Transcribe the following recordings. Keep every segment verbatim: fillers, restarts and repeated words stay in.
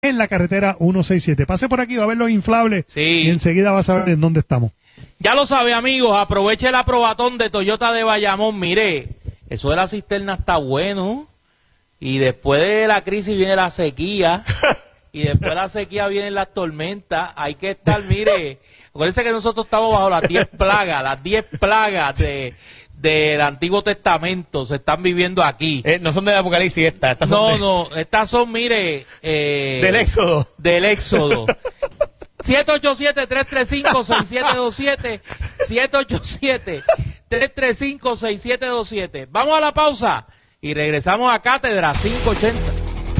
en la carretera ciento sesenta y siete. Pase por aquí, va a ver los inflables sí. y enseguida va a saber en dónde estamos. Ya lo sabe, amigos, aproveche el aprobatón de Toyota de Bayamón. Mire, eso de la cisterna está bueno. Y después de la crisis viene la sequía. Y después de la sequía vienen las tormentas. Hay que estar, mire, acuérdense que nosotros estamos bajo las diez plagas, las diez plagas de... del Antiguo Testamento se están viviendo aquí. Eh, no son del Apocalipsis estas. estas no, son de... no, estas son, mire... Eh, del Éxodo. Del Éxodo. siete ocho siete, tres tres cinco, seis siete dos siete. siete ocho siete, tres tres cinco, seis siete dos siete. Vamos a la pausa y regresamos a Cátedra quinientos ochenta.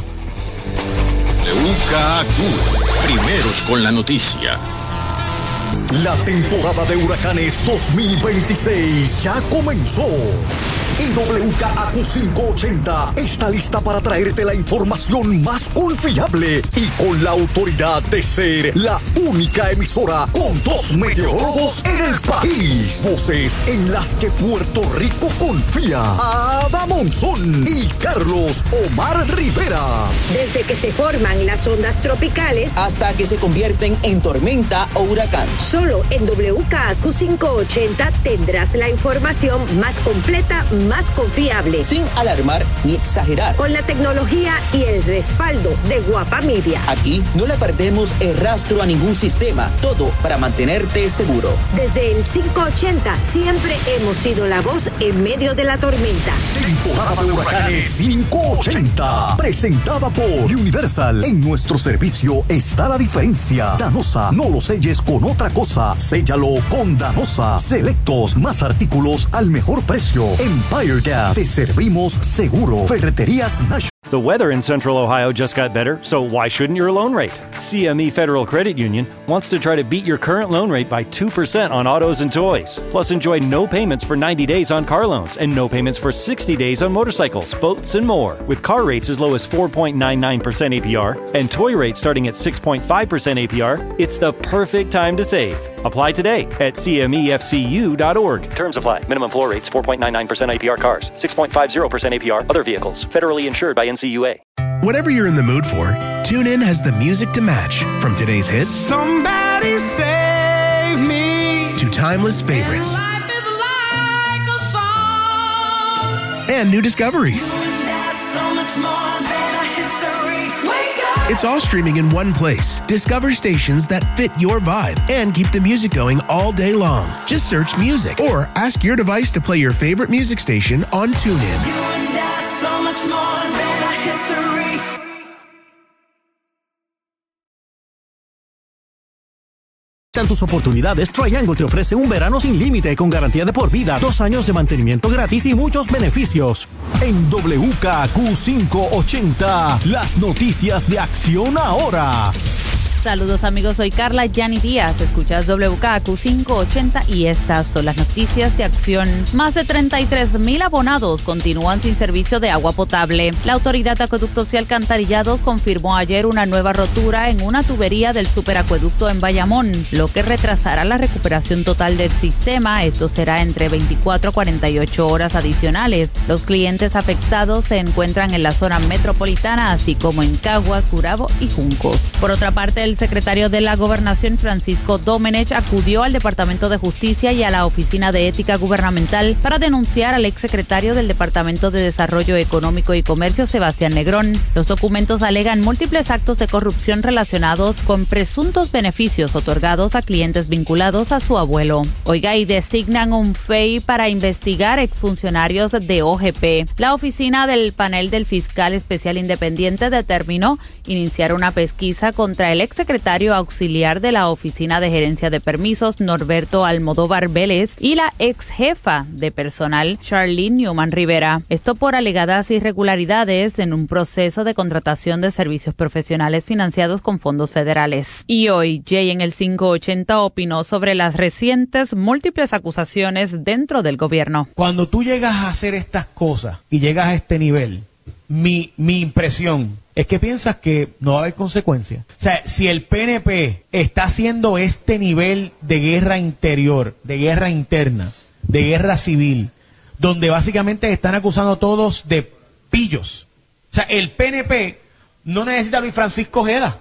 W K A Q, primeros con la noticia. La temporada de huracanes dos mil veintiséis ya comenzó. Y W K A Q quinientos ochenta está lista para traerte la información más confiable y con la autoridad de ser la única emisora con dos meteorólogos en el país. Voces en las que Puerto Rico confía. Ada Monzón y Carlos Omar Rivera. Desde que se forman las ondas tropicales hasta que se convierten en tormenta o huracán. Solo en W K A Q quinientos ochenta tendrás la información más completa, más confiable, sin alarmar ni exagerar, con la tecnología y el respaldo de Guapa Media. Aquí no le perdemos el rastro a ningún sistema, todo para mantenerte seguro. Desde el quinientos ochenta siempre hemos sido la voz en medio de la tormenta. Temporada de huracanes quinientos ochenta, presentada por Universal. En nuestro servicio está la diferencia. Danosa, no lo selles con otra cosa, séllalo con Danosa. Selectos, más artículos al mejor precio. Empire Gas, te servimos seguro. Ferreterías National. The weather in Central Ohio just got better, so why shouldn't your loan rate? C M E Federal Credit Union wants to try to beat your current loan rate by two percent on autos and toys. Plus, enjoy no payments for ninety days on car loans and no payments for sixty days on motorcycles, boats, and more. With car rates as low as four point nine nine percent A P R and toy rates starting at six point five percent A P R, it's the perfect time to save. Apply today at C M E F C U dot org. Terms apply. Minimum floor rates four point nine nine percent A P R cars, six point five zero percent A P R other vehicles. Federally insured by N C U A. Whatever you're in the mood for, TuneIn has the music to match. From today's hits, Somebody Save Me, to timeless favorites, and, life is like a song. And new discoveries. So much more than a history. Wake up. It's all streaming in one place. Discover stations that fit your vibe and keep the music going all day long. Just search music or ask your device to play your favorite music station on TuneIn. You and I, so much more than a history. En tus oportunidades, Triangle te ofrece un verano sin límite con garantía de por vida, dos años de mantenimiento gratis y muchos beneficios. En W K A Q quinientos ochenta, las noticias de Acción Ahora. Saludos amigos, soy Carla Yani Díaz, escuchas W K A Q quinientos ochenta y estas son las noticias de Acción. Más de treinta y tres mil abonados continúan sin servicio de agua potable. La Autoridad de Acueductos y Alcantarillados confirmó ayer una nueva rotura en una tubería del superacueducto en Bayamón, lo que retrasará la recuperación total del sistema. Esto será entre veinticuatro a cuarenta y ocho horas adicionales. Los clientes afectados se encuentran en la zona metropolitana, así como en Caguas, Gurabo y Juncos. Por otra parte, el El secretario de la Gobernación, Francisco Domenech, acudió al Departamento de Justicia y a la Oficina de Ética Gubernamental para denunciar al exsecretario del Departamento de Desarrollo Económico y Comercio, Sebastián Negrón. Los documentos alegan múltiples actos de corrupción relacionados con presuntos beneficios otorgados a clientes vinculados a su abuelo. Oiga, y designan un F E I para investigar exfuncionarios de O G P. La oficina del panel del fiscal especial independiente determinó iniciar una pesquisa contra el ex secretario auxiliar de la Oficina de Gerencia de Permisos, Norberto Almodóvar Vélez, y la ex jefa de personal, Charlene Newman Rivera. Esto por alegadas irregularidades en un proceso de contratación de servicios profesionales financiados con fondos federales. Y hoy, Jay en el quinientos ochenta opinó sobre las recientes múltiples acusaciones dentro del gobierno. Cuando tú llegas a hacer estas cosas y llegas a este nivel, mi, mi impresión es que piensas que no va a haber consecuencias. O sea, si el P N P está haciendo este nivel de guerra interior, de guerra interna, de guerra civil, donde básicamente están acusando a todos de pillos. O sea, el P N P no necesita a Luis Francisco Ojeda.